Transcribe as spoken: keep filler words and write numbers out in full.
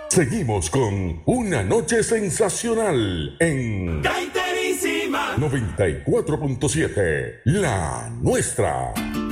Seguimos con Una Noche Sensacional en Gaiterísima noventa y cuatro punto siete, la nuestra.